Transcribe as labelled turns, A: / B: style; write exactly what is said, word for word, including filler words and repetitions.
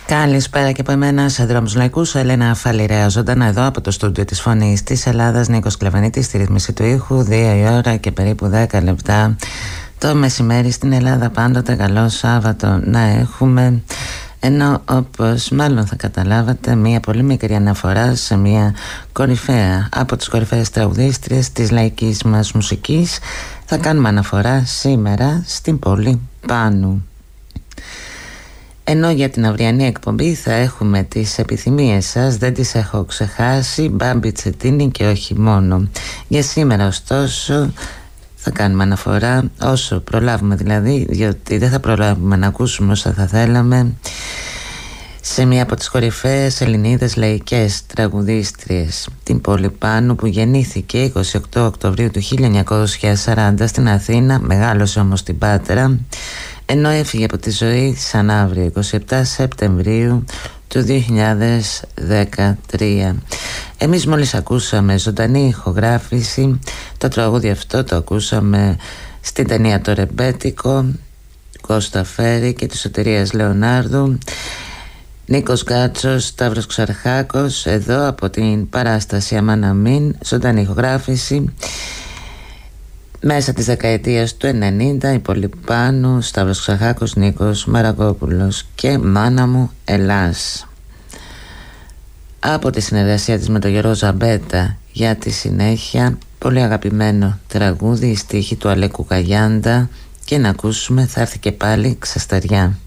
A: Καλησπέρα και από εμένα σε Δρόμους Λαϊκούς. Ελένα Φαλιρέα, ζωντανά εδώ από το στούντιο της Φωνής της Ελλάδας. Νίκος Κλεβανίτης στη ρύθμιση του ήχου. Δύο η ώρα και περίπου δέκα λεπτά το μεσημέρι στην Ελλάδα. Πάντοτε καλό Σάββατο να έχουμε. Ενώ όπως μάλλον θα καταλάβατε, μια πολύ μικρή αναφορά σε μια κορυφαία από τις κορυφαίες τραγουδίστριες της λαϊκής μας μουσικής. Θα κάνουμε αναφορά σήμερα στην πόλη Πάνου. Ενώ για την αυριανή εκπομπή θα έχουμε τις επιθυμίες σας, δεν τις έχω ξεχάσει, Μπάμπη Τσετίνη και όχι μόνο. Για σήμερα ωστόσο θα κάνουμε αναφορά όσο προλάβουμε, δηλαδή, διότι δεν θα προλάβουμε να ακούσουμε όσα θα θέλαμε, σε μία από τις κορυφαίες Ελληνίδες λαϊκές τραγουδίστριες, την πόλη Πάνου, που γεννήθηκε είκοσι οκτώ Οκτωβρίου του χίλια εννιακόσια σαράντα στην Αθήνα, μεγάλωσε όμως στην Πάτρα, ενώ έφυγε από τη ζωή σαν αύριο είκοσι επτά Σεπτεμβρίου του δύο χιλιάδες δεκατρία. Εμείς μόλις ακούσαμε ζωντανή ηχογράφηση. Το τραγούδι αυτό το ακούσαμε στην ταινία «Το Ρεμπέτικο», Κώστα Φέρη και της Σωτηρίας Λεωνάρδου. Νίκος Γκάτσος, Σταύρος Ξαρχάκος, εδώ από την παράσταση «Αμάν Αμήν», ζωντανή ηχογράφηση μέσα της δεκαετίας του ενενήντα. Η πόλη Πάνου, Σταύρος Ξαρχάκος, Νίκος Μαρακόπουλος και «Μάνα μου Ελλάς». Από τη συνεργασία της με τον Γιώργο Ζαμπέτα για τη συνέχεια, πολύ αγαπημένο τραγούδι, η στίχη του Αλέκου Καγιάντα, και να ακούσουμε «Θα έρθει και πάλι ξαστεριά».